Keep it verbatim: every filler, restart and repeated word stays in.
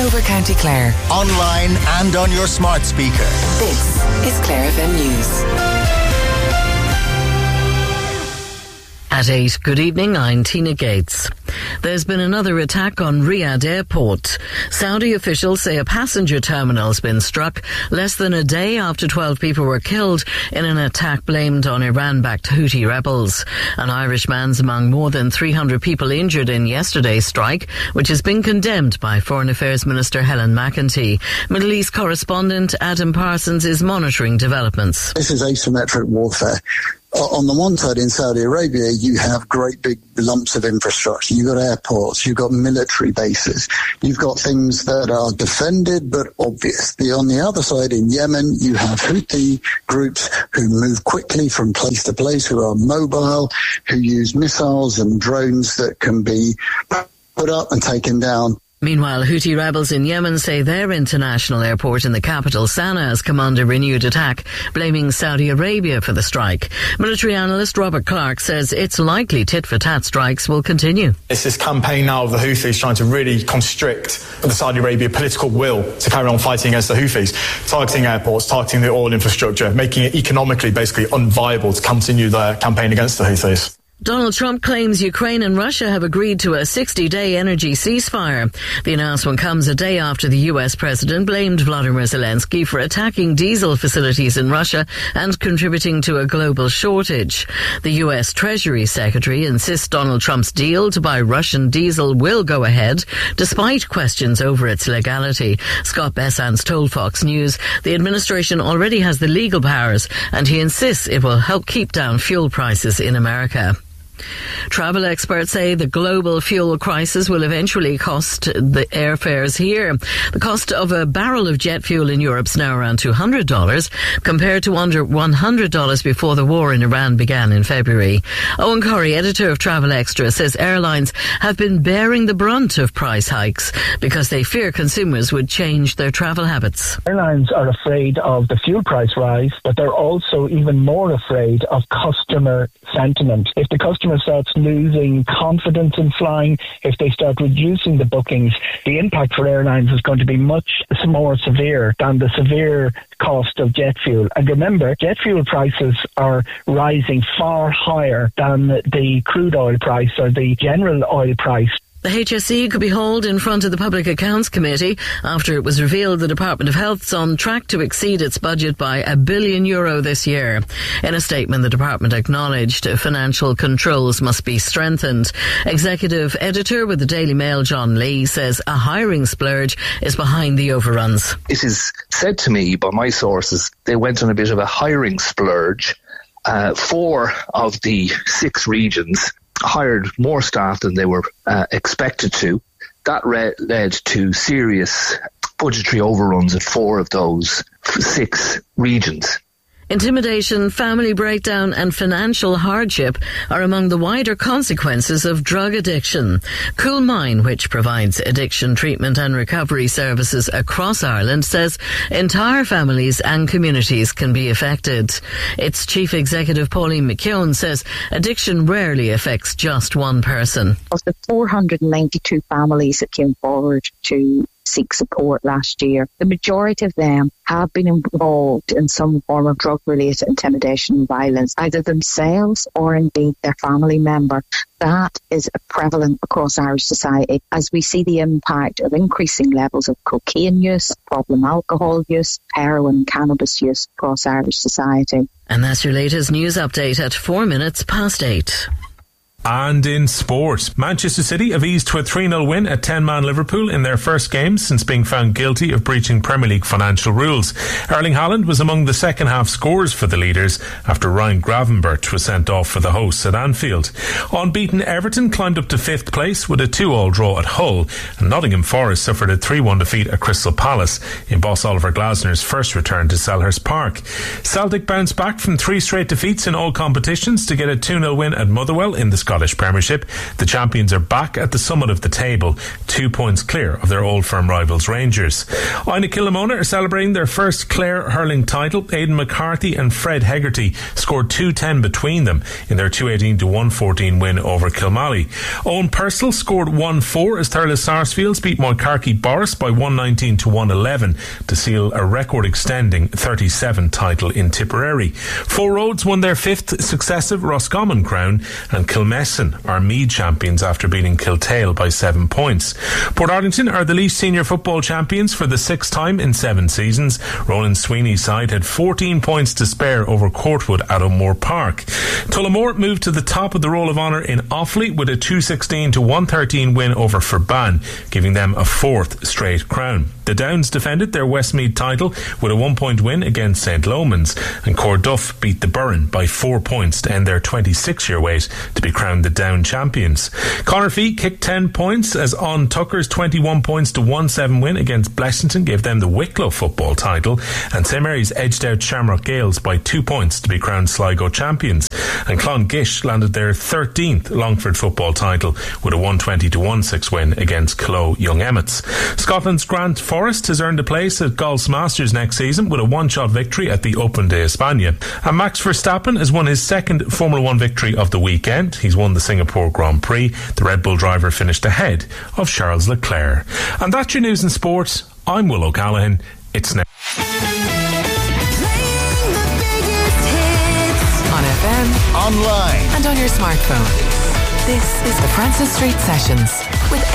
over County Clare. Online and on your smart speaker. This is Clare F M News. At eight, good evening, I'm Tina Gates. There's been another attack on Riyadh Airport. Saudi officials say a passenger terminal has been struck less than a day after twelve people were killed in an attack blamed on Iran-backed Houthi rebels. An Irishman's among more than three hundred people injured in yesterday's strike, which has been condemned by Foreign Affairs Minister Helen McEntee. Middle East correspondent Adam Parsons is monitoring developments. This is asymmetric warfare. On the one side, in Saudi Arabia, you have great big lumps of infrastructure. You've got airports, you've got military bases, you've got things that are defended but obvious. The, on the other side, in Yemen, you have Houthi groups who move quickly from place to place, who are mobile, who use missiles and drones that can be put up and taken down. Meanwhile, Houthi rebels in Yemen say their international airport in the capital, Sana'a, has come under renewed attack, blaming Saudi Arabia for the strike. Military analyst Robert Clark says it's likely tit-for-tat strikes will continue. It's this campaign now of the Houthis trying to really constrict the Saudi Arabia political will to carry on fighting against the Houthis, targeting airports, targeting the oil infrastructure, making it economically basically unviable to continue their campaign against the Houthis. Donald Trump claims Ukraine and Russia have agreed to a sixty-day energy ceasefire. The announcement comes a day after the U S president blamed Vladimir Zelensky for attacking diesel facilities in Russia and contributing to a global shortage. The U S Treasury Secretary insists Donald Trump's deal to buy Russian diesel will go ahead, despite questions over its legality. Scott Bessans told Fox News the administration already has the legal powers, and he insists it will help keep down fuel prices in America. Travel experts say the global fuel crisis will eventually cost the airfares here. The cost of a barrel of jet fuel in Europe is now around two hundred dollars, compared to under one hundred dollars before the war in Iran began in February. Owen Corrie, editor of Travel Extra, says airlines have been bearing the brunt of price hikes because they fear consumers would change their travel habits. Airlines are afraid of the fuel price rise, but they're also even more afraid of customer sentiment. If the customer starts losing confidence in flying, if they start reducing the bookings, the impact for airlines is going to be much more severe than the severe cost of jet fuel. And remember, jet fuel prices are rising far higher than the crude oil price or the general oil price. The H S E could be hauled in front of the Public Accounts Committee after it was revealed the Department of Health's on track to exceed its budget by a billion euro this year. In a statement, the department acknowledged financial controls must be strengthened. Executive editor with the Daily Mail, John Lee, says a hiring splurge is behind the overruns. It is said to me by my sources they went on a bit of a hiring splurge. Uh, four of the six regions hired more staff than they were uh, expected to. That re- led to serious budgetary overruns at four of those six regions. Intimidation, family breakdown and financial hardship are among the wider consequences of drug addiction. Coolmine, which provides addiction treatment and recovery services across Ireland, says entire families and communities can be affected. Its chief executive, Pauline McKeown, says addiction rarely affects just one person. Of the four hundred ninety-two families that came forward to seek support last year, the majority of them have been involved in some form of drug-related intimidation and violence, either themselves or indeed their family member. That is prevalent across Irish society as we see the impact of increasing levels of cocaine use, problem alcohol use, heroin and cannabis use across Irish society. And that's your latest news update at four minutes past eight. And in sport, Manchester City have eased to a three nil win at ten-man Liverpool in their first game since being found guilty of breaching Premier League financial rules. Erling Haaland was among the second-half scorers for the leaders after Ryan Gravenberch was sent off for the hosts at Anfield. Unbeaten Everton climbed up to fifth place with a two all draw at Hull, and Nottingham Forest suffered a three one defeat at Crystal Palace in boss Oliver Glasner's first return to Selhurst Park. Celtic bounced back from three straight defeats in all competitions to get a two nil win at Motherwell in the Scottish Scottish Premiership. The champions are back at the summit of the table, two points clear of their old firm rivals Rangers. Ina Killamona are celebrating their first Clare hurling title. Aidan McCarthy and Fred Hegarty scored two ten between them in their two eighteen to one fourteen win over Kilmally. Owen Purcell scored one four as Thurles Sarsfields beat Moycarkey Boris by one nineteen to one eleven to seal a record-extending thirty-seven title in Tipperary. Four Roads won their fifth successive Roscommon crown, and Kilmessan are Meath champions after beating Kiltale by seven points. Portarlington are the Laois senior football champions for the sixth time in seven seasons. Roland Sweeney's side had fourteen points to spare over Courtwood at O'Moore Park. Tullamore moved to the top of the Roll of Honour in Offaly with a two sixteen to one thirteen win over Ferban, giving them a fourth straight crown. The Downs defended their Westmeath title with a one-point win against Saint Lomans, and Corduff beat the Burren by four points to end their twenty-six-year wait to be crowned the Down champions. Connorfee kicked ten points as On Tucker's twenty-one points to one seven win against Blessington gave them the Wicklow football title, and Saint Mary's edged out Shamrock Gales by two points to be crowned Sligo champions. And Clongish landed their thirteenth Longford football title with a one twenty to one six win against Clough Young Emmets. Scotland's Grant Forrest has earned a place at Golf's Masters next season with a one-shot victory at the Open de España. And Max Verstappen has won his second Formula One victory of the weekend. He's won the Singapore Grand Prix. The Red Bull driver finished ahead of Charles Leclerc. And that's your news and sports. I'm Will O'Callaghan. It's now. On F M, online, and on your smartphone. This is the Francis Street Sessions.